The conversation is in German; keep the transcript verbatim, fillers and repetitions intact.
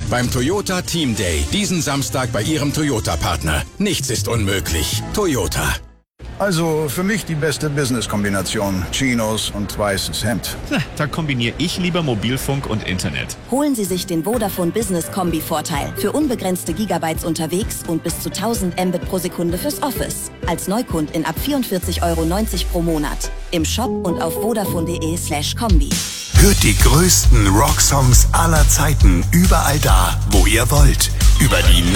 beim Toyota Team Day. Diesen Samstag bei Ihrem Toyota-Partner. Nichts ist unmöglich. Toyota. Also für mich die beste Business-Kombination. Chinos und weißes Hemd. Na, da kombiniere ich lieber Mobilfunk und Internet. Holen Sie sich den Vodafone Business Kombi-Vorteil. Für unbegrenzte Gigabytes unterwegs und bis zu tausend Mbit pro Sekunde fürs Office. Als Neukundin ab vierundvierzig Euro neunzig pro Monat. Im Shop und auf vodafone.de slash Kombi. Hört die größten Rocksongs aller Zeiten überall da, wo ihr wollt. Über die